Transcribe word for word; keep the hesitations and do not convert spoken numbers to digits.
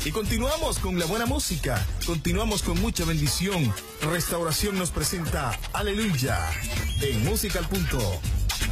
Y continuamos con la buena música, continuamos con mucha bendición. Restauración nos presenta Aleluya en Música al Punto.